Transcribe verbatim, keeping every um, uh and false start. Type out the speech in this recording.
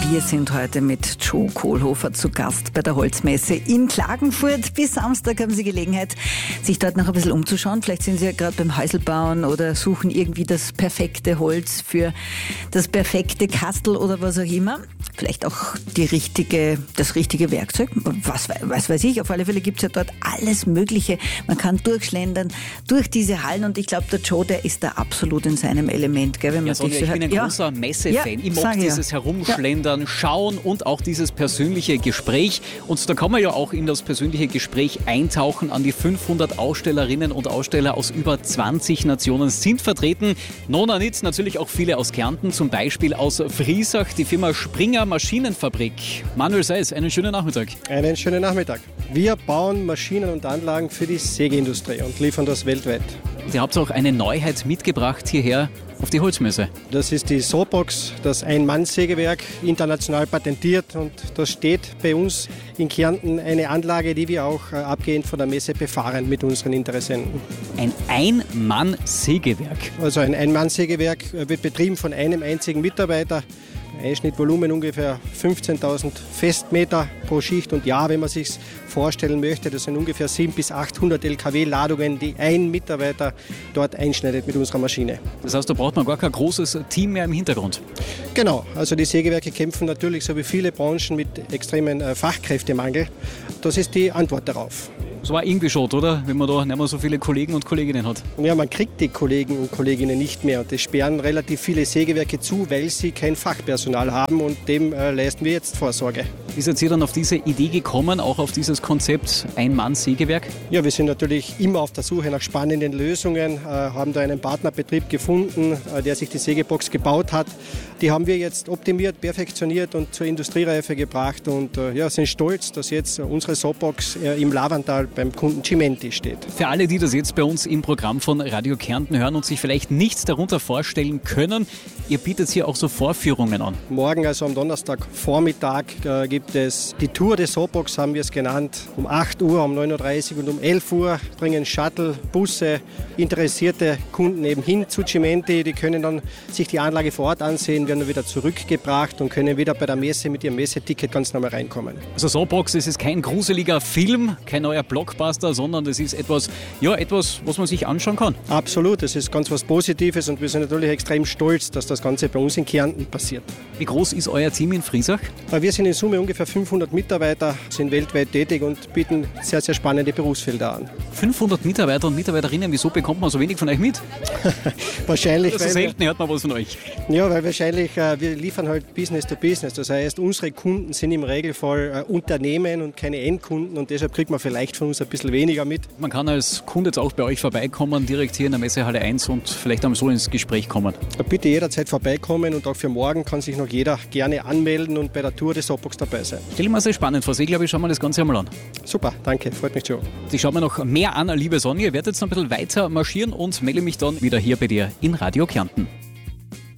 Wir sind heute mit Joe Kohlhofer zu Gast bei der Holzmesse in Klagenfurt. Bis Samstag haben Sie Gelegenheit, sich dort noch ein bisschen umzuschauen. Vielleicht sind Sie ja gerade beim Häuselbauen oder suchen irgendwie das perfekte Holz für das perfekte Kastel oder was auch immer. Vielleicht auch die richtige, das richtige Werkzeug. Was, was weiß ich. Auf alle Fälle gibt es ja dort alles Mögliche. Man kann durchschlendern durch diese Hallen und ich glaube, der Joe, der ist da absolut in seinem Element. Gell, wenn man ja, Sonja, so ich bin ein ja. großer Messefan. Ja, ich mag dieses ja. Herumschlendern, Schauen und auch dieses persönliche Gespräch. Und da kann man ja auch in das persönliche Gespräch eintauchen. An die fünfhundert Ausstellerinnen und Aussteller aus über zwanzig Nationen sind vertreten. Nona nicht, natürlich auch viele aus Kärnten, zum Beispiel aus Friesach, die Firma Springer Maschinenfabrik. Manuel Seis, einen schönen Nachmittag. Einen schönen Nachmittag. Wir bauen Maschinen und Anlagen für die Sägeindustrie und liefern das weltweit. Ihr habt auch eine Neuheit mitgebracht hierher auf die Holzmesse. Das ist die Sawbox, das Ein-Mann-Sägewerk, international patentiert, und das steht bei uns in Kärnten, eine Anlage, die wir auch abgehend von der Messe befahren mit unseren Interessenten. Ein Ein-Mann-Sägewerk? Also ein Ein-Mann-Sägewerk wird betrieben von einem einzigen Mitarbeiter. Einschnittvolumen ungefähr fünfzehntausend Festmeter pro Schicht. Und ja, wenn man sich vorstellen möchte, das sind ungefähr siebenhundert bis achthundert L K W-Ladungen, die ein Mitarbeiter dort einschneidet mit unserer Maschine. Das heißt, da braucht man gar kein großes Team mehr im Hintergrund? Genau, also die Sägewerke kämpfen natürlich, so wie viele Branchen, mit extremen Fachkräftemangel. Das ist die Antwort darauf. So war irgendwie schon, oder? Wenn man da nicht mehr so viele Kollegen und Kolleginnen hat. Ja, man kriegt die Kollegen und Kolleginnen nicht mehr. Und das sperren relativ viele Sägewerke zu, weil sie kein Fachpersonal haben, und dem äh, leisten wir jetzt Vorsorge. Wie seid ihr dann auf diese Idee gekommen, auch auf dieses Konzept Ein-Mann-Sägewerk? Ja, wir sind natürlich immer auf der Suche nach spannenden Lösungen, äh, haben da einen Partnerbetrieb gefunden, äh, der sich die Sägebox gebaut hat. Die haben wir jetzt optimiert, perfektioniert und zur Industriereife gebracht, und äh, ja, sind stolz, dass jetzt unsere Sawbox äh, im Lavantal beim Kunden Cimenti steht. Für alle, die das jetzt bei uns im Programm von Radio Kärnten hören und sich vielleicht nichts darunter vorstellen können, ihr bietet hier auch so Vorführungen an. Morgen, also am Donnerstagvormittag, äh, gibt es die Tour des Sawbox, haben wir es genannt. Um acht Uhr, um neun Uhr dreißig und um elf Uhr bringen Shuttle, Busse, interessierte Kunden eben hin zu Cimenti. Die können dann sich die Anlage vor Ort ansehen, werden dann wieder zurückgebracht und können wieder bei der Messe mit ihrem Messeticket ganz normal reinkommen. Also Sawbox, es ist kein gruseliger Film, kein neuer Blockbuster, sondern das ist etwas, ja, etwas, was man sich anschauen kann. Absolut, es ist ganz was Positives, und wir sind natürlich extrem stolz, dass das Ganze bei uns in Kärnten passiert. Wie groß ist euer Team in Friesach? Wir sind in Summe ungefähr fünfhundert Mitarbeiter, sind weltweit tätig und bieten sehr, sehr spannende Berufsfelder an. fünfhundert Mitarbeiter und Mitarbeiterinnen, wieso bekommt man so wenig von euch mit? Wahrscheinlich, also weil selten hört man was von euch. Ja, weil wahrscheinlich, äh, wir liefern halt Business to Business. Das heißt, unsere Kunden sind im Regelfall äh, Unternehmen und keine Endkunden, und deshalb kriegt man vielleicht von uns ein bisschen weniger mit. Man kann als Kunde jetzt auch bei euch vorbeikommen, direkt hier in der Messehalle eins, und vielleicht einmal so ins Gespräch kommen. Bitte jederzeit vorbeikommen, und auch für morgen kann sich noch jeder gerne anmelden und bei der Tour des Sawbox dabei sein. Stell mir sehr spannend vor. Ich glaube, ich schaue mir das Ganze einmal an. Super, danke, freut mich schon. Ich schaue mir noch mehr an, liebe Sonja. Ich werde jetzt noch ein bisschen weiter marschieren und melde mich dann wieder hier bei dir in Radio Kärnten.